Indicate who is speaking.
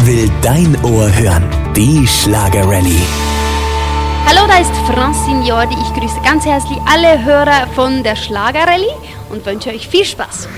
Speaker 1: will dein Ohr hören. Die Schlagerrallye.
Speaker 2: Hallo, da ist Francine Jordi. Ich grüße ganz herzlich alle Hörer von der Schlagerrallye und wünsche euch viel Spaß.